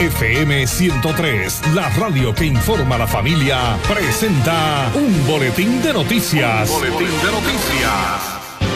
FM 103, la radio que informa a la familia, presenta un boletín de noticias.